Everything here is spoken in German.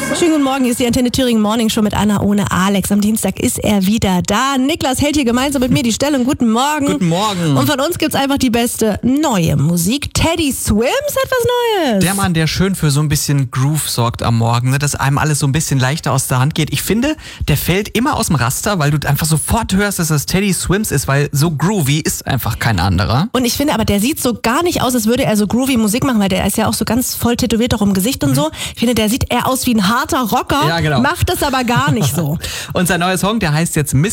Schönen guten Morgen, hier ist die Antenne Thüringen Morning Show mit Anna ohne Alex. Am Dienstag ist er wieder da. Niklas hält hier gemeinsam mit mir die Stellung. Guten Morgen. Guten Morgen. Und von uns gibt's einfach die beste neue Musik. Teddy Swims hat was Neues. Der Mann, der schön für so ein bisschen Groove sorgt am Morgen, ne, dass einem alles so ein bisschen leichter aus der Hand geht. Ich finde, der fällt immer aus dem Raster, weil du einfach sofort hörst, dass das Teddy Swims ist, weil so groovy ist einfach kein anderer. Und ich finde aber, der sieht so gar nicht aus, als würde er so groovy Musik machen, weil der ist ja auch so ganz voll tätowiert auch im Gesicht und so. Ich finde, der sieht eher aus wie ein harter Rocker, Ja, genau. macht das aber gar nicht so. Und sein neuer Song, der heißt jetzt